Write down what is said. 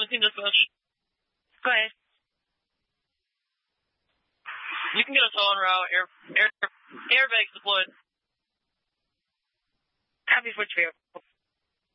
17 dispatch. Go ahead. You can get a tow en route. Airbags deployed. Copy for trail.